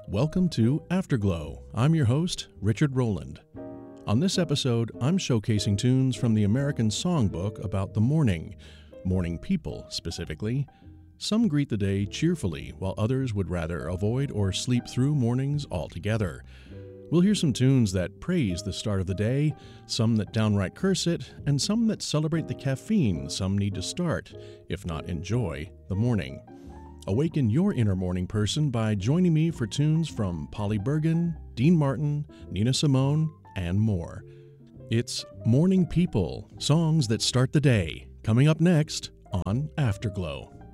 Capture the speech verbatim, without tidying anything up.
Welcome to Afterglow. I'm your host, Richard Rowland. On this episode, I'm showcasing tunes from the American Songbook about the morning, morning people specifically. Some greet the day cheerfully, while others would rather avoid or sleep through mornings altogether. We'll hear some tunes that praise the start of the day, some that downright curse it, and some that celebrate the caffeine some need to start, if not enjoy, the morning. Awaken your inner morning person by joining me for tunes from Polly Bergen, Dean Martin, Nina Simone, and more. It's Morning People, songs that start the day, coming up next on Afterglow.